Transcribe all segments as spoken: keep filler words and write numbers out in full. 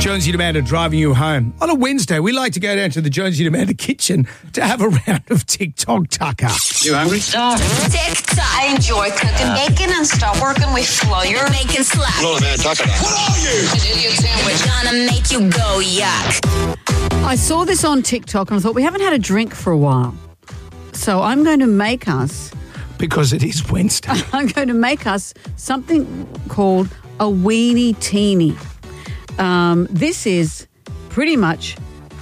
Jonesy Amanda driving you home. On a Wednesday, we like to go down to the Jonesy Amanda kitchen to have a round of TikTok tucker. You hungry? Stop. TikTok. I enjoy cooking bacon and stop working with flour. Bacon slap. Hello, man. Tucker. What are you? An idiot sandwich. Gonna make you go yuck. I saw this on TikTok and I thought, we haven't had a drink for a while. So I'm going to make us... Because it is Wednesday. I'm going to make us something called a weenie teeny. Um, this is pretty much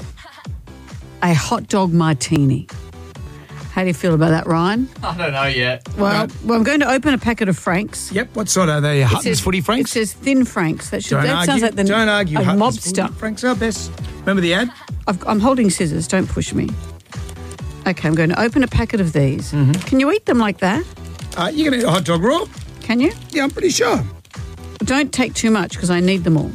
a hot dog martini. How do you feel about that, Ryan? I don't know yet. Well, Right. well I'm going to open a packet of Franks. Yep, what sort are they? Hutton's says- Footy Franks? It says thin Franks. That, should, Don't that argue. sounds like the Don't argue. a Hutton's mobster. Footy Franks are best. Remember the ad? I've, I'm holding scissors. Don't push me. Okay, I'm going to open a packet of these. Mm-hmm. Can you eat them like that? Uh, you can eat a hot dog raw? Can you? Yeah, I'm pretty sure. Don't take too much because I need them all.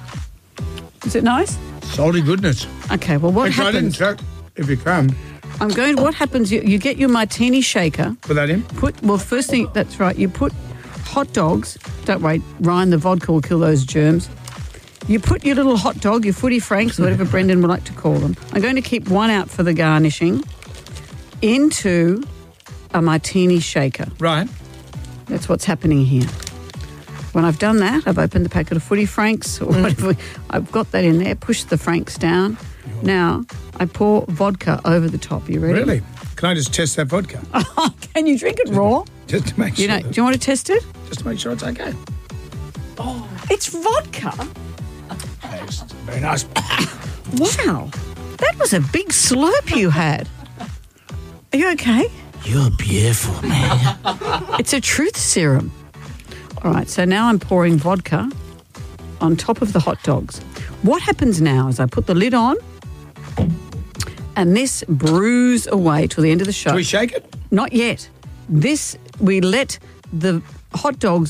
Is it nice? Salty goodness. Okay, well, what Actually, I didn't happens? check if you can. I'm going. What happens? You, you get your martini shaker. Put that in. Put well. First thing, that's right. You put hot dogs. Don't worry, Ryan. The vodka will kill those germs. You put your little hot dog, your footy franks, whatever Brendan would like to call them. I'm going to keep one out for the garnishing. Into a martini shaker. Right. That's what's happening here. When I've done that, I've opened the packet of footy franks or whatever. I've got that in there. Push the franks down. Now I pour vodka over the top. You ready? Really? Can I just test that vodka? Can you drink it raw? Just to make sure. You know, that- do you want to test it? just to make sure it's okay. It's vodka. It's very nice. Wow. That was a big slurp you had. Are you okay? You're beautiful, man. It's a truth serum. All right, so now I'm pouring vodka on top of the hot dogs. What happens now is I put the lid on and this brews away till the end of the show. Do we shake it? Not yet. This, we let the hot dogs